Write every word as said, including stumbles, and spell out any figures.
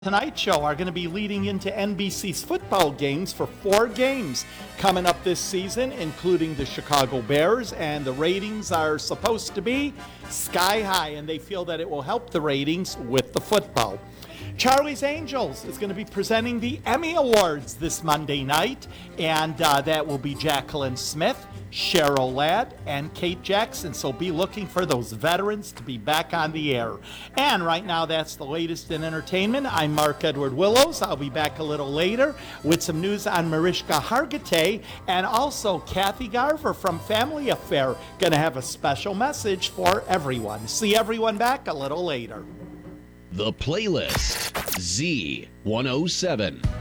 Tonight Show are going to be leading into N B C's football games for four games coming up this season, including the Chicago Bears, and the ratings are supposed to be sky high, and they feel that it will help the ratings with the football. Charlie's Angels is going to be presenting the Emmy Awards this Monday night, and uh, that will be Jacqueline Smith, Cheryl Ladd, and Kate Jackson. So be looking for those veterans to be back on the air. And right now, that's the latest in entertainment. I'm Mark Edward Willows. I'll be back a little later with some news on Mariska Hargitay, and also Kathy Garver from Family Affair going to have a special message for everyone. See everyone back a little later. The Playlist, Z one oh seven.